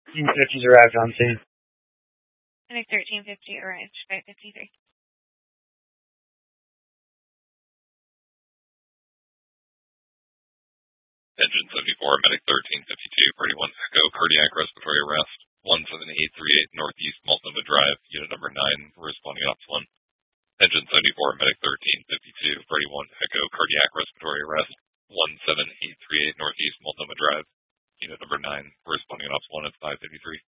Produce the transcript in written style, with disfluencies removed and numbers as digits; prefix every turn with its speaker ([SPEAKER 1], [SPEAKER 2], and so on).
[SPEAKER 1] 1350's arrived on scene.
[SPEAKER 2] Medic 1350 arrived, 553.
[SPEAKER 3] Engine 74, Medic 1352, 31 Echo, cardiac respiratory arrest, 17838 Northeast Multnomah Drive, unit number 9, responding ops 1. Engine 74, Medic 1352, 31 Echo, cardiac respiratory arrest, 17838 Northeast Multnomah Drive, unit number 9, responding ops 1 at 553.